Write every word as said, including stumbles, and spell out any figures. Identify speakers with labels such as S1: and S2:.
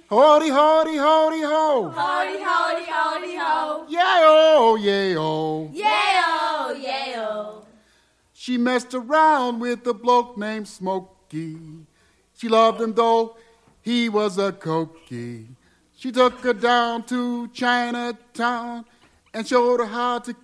S1: Howdy, howdy, howdy, ho.
S2: Howdy, howdy, howdy, ho.
S1: Yeah-oh, yeah-oh.
S2: Yeah-oh, yeah-oh.
S1: She messed around with a bloke named Smokey. She loved him though he was a cokey. She took her down to Chinatown and showed her how to